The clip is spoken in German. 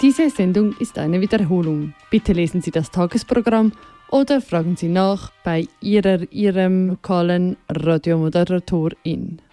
Diese Sendung ist eine Wiederholung. Bitte lesen Sie das Tagesprogramm oder fragen Sie nach bei Ihrem lokalen Radiomoderator in.